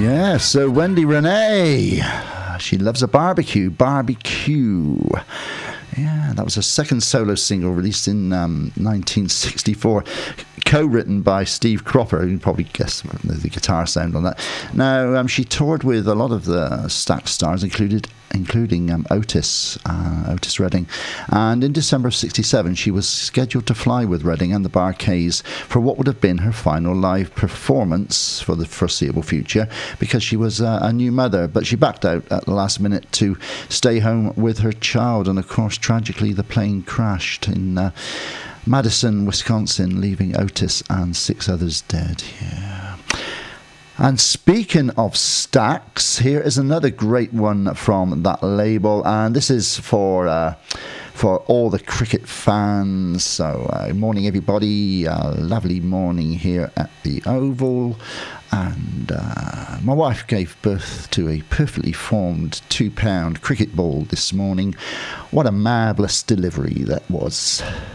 Yeah, so Wendy Renee, she loves a barbecue. Yeah, that was her second solo single released in 1964, co-written by Steve Cropper. You can probably guess the guitar sound on that. Now, she toured with a lot of the Stax stars, including Otis Redding, and in December of '67 she was scheduled to fly with Redding and the Bar-Kays for what would have been her final live performance for the foreseeable future, because she was a new mother, but she backed out at the last minute to stay home with her child, and of course tragically the plane crashed in Madison, Wisconsin, leaving Otis and 6 others dead. Yeah. And speaking of Stax, here is another great one from that label, and this is for all the cricket fans. So, morning everybody, lovely morning here at the Oval, and my wife gave birth to a perfectly formed 2-pound cricket ball this morning. What a marvellous delivery that was.